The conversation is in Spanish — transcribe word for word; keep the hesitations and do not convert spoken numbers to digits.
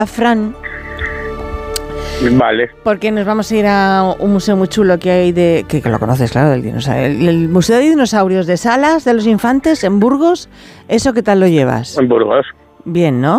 Fran. Vale. Porque nos vamos a ir a un museo muy chulo que hay de... Que, que lo conoces, claro, del dinosaurio. El, el Museo de Dinosaurios de Salas de los Infantes en Burgos. ¿Eso qué tal lo llevas? En Burgos. Bien, ¿no?